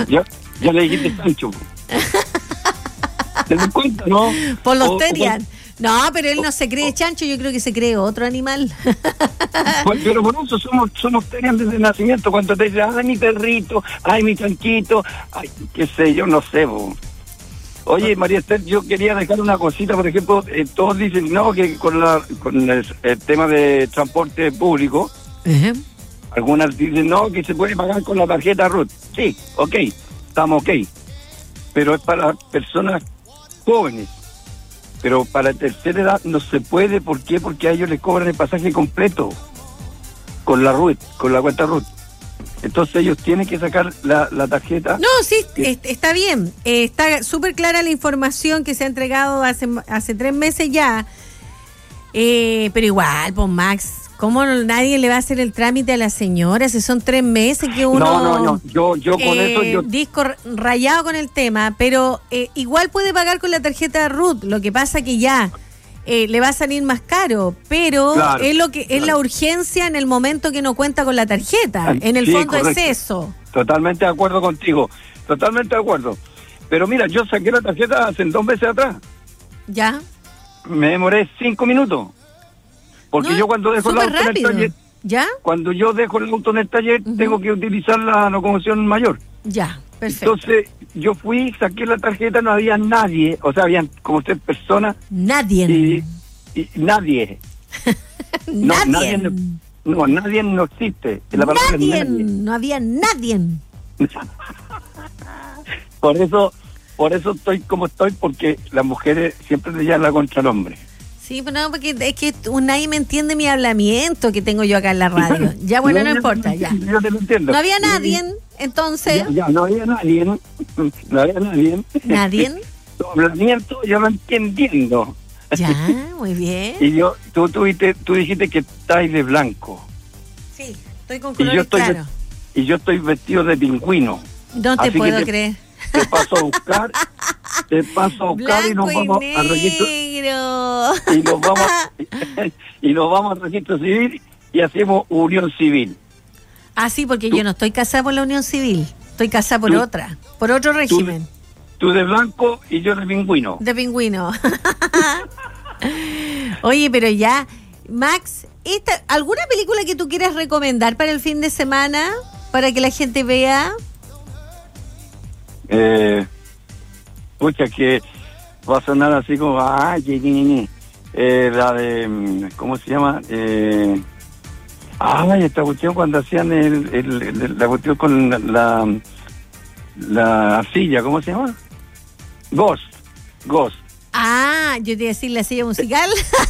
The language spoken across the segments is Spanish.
Ya le dijiste Sancho. ¿Te das cuenta, no? Por los Terian. No, pero él no se cree chancho, yo creo que se cree otro animal. Pero por eso somos Terian desde el nacimiento. Cuando te dicen, ay, mi perrito, ay, mi chanquito, ay, qué sé yo, no sé, bo. Oye, María Esther, yo quería dejar una cosita, por ejemplo, todos dicen, no, que con el tema de transporte público, algunas dicen, no, que se puede pagar con la tarjeta RUT. Sí, ok, estamos ok, pero es para personas jóvenes, pero para tercera edad no se puede. ¿Por qué? Porque a ellos les cobran el pasaje completo con la RUT, con la cuenta RUT. Entonces ellos tienen que sacar la tarjeta. No, sí, está bien. Está súper clara la información que se ha entregado hace 3 meses ya. Pero igual, pues Max, ¿cómo nadie le va a hacer el trámite a la señora? Si son 3 meses que uno... No. Yo con eso... Disco rayado con el tema, pero igual puede pagar con la tarjeta RUT. Lo que pasa que ya... le va a salir más caro, pero claro, es lo que es la urgencia en el momento que no cuenta con la tarjeta. En el fondo correcto. Es eso. Totalmente de acuerdo contigo, totalmente de acuerdo. Pero mira, yo saqué la tarjeta hace 2 meses atrás. ¿Ya? Me demoré 5 minutos. Porque no, yo cuando dejo el auto rápido. En el taller, ¿ya? Cuando yo dejo el auto en el taller, tengo que utilizar la locomoción mayor. Ya, perfecto. Entonces, yo fui, saqué la tarjeta, no había nadie, o sea, habían como 3 personas. Nadie. Y nadie. Nadie. Nadie no existe. La palabra nadie. No había nadie. Por eso estoy como estoy, porque las mujeres siempre le llevan la contra el hombre. Sí, pero no, porque es que nadie me entiende mi hablamiento que tengo yo acá en la radio. Ya, bueno, no importa, ya. Yo te lo entiendo. No había nadie, entonces... Ya, no había nadie. No había nadie. ¿Nadie? Tu hablamiento yo lo entendiendo. Ya, muy bien. Y tú dijiste que estáis de blanco. Sí, estoy con colores claros. Y yo estoy vestido de pingüino. No te puedo creer. Te paso a buscar Blanco y nos vamos a registro. Y nos vamos al registro civil y hacemos unión civil. Ah, sí, porque yo no estoy casada por la unión civil. Estoy casada por otra, por otro régimen. Tú de blanco y yo de pingüino. De pingüino. Oye, pero ya, Max, ¿alguna película que tú quieras recomendar para el fin de semana? Para que la gente vea. Pucha, que va a sonar así como la de ¿cómo se llama? Esta cuestión cuando hacían la cuestión con la silla, ¿cómo se llama? Ghost. Ah, yo te iba a decir la silla musical.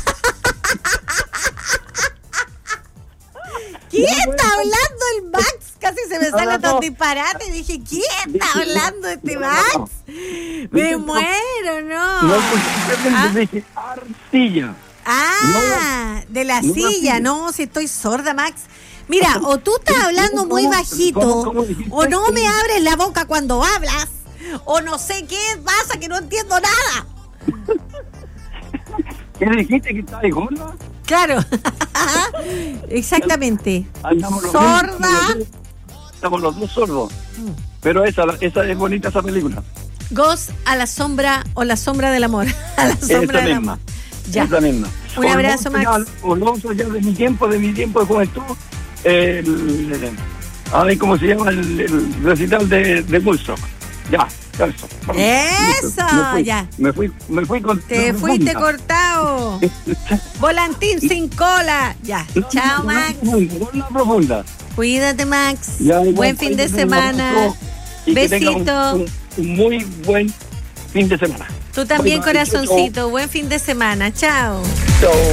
¿Quién está hablando el Max? Casi se me sale tan disparate. Dije, ¿quién está hablando este Max? Me muero, ¿no? Dije, arcilla. De la silla. No, si estoy sorda, Max. Mira, o tú estás hablando muy bajito, o no me abres la boca cuando hablas, o no sé qué pasa, que no entiendo nada. ¿Qué dijiste, que estabas gorda? Claro, exactamente. Sorda. Estamos los dos sordos. Pero esa es bonita, esa película. Ghost a la sombra o la sombra del amor. A la sombra del amor. Ya. Esa misma. Un abrazo, Max. Olonso ya de mi tiempo de juventud. ¿Cómo se llama? El recital de Woodstock. Ya. Eso, ya. Me fui con... Te fuiste cortado. Volantín sin cola. Ya. Chao, Max. Profunda. Cuídate, Max. Ya, buen fin de semana. Besito. Un muy buen fin de semana. Tú también, corazoncito. Buen fin de semana. Chao. Chao.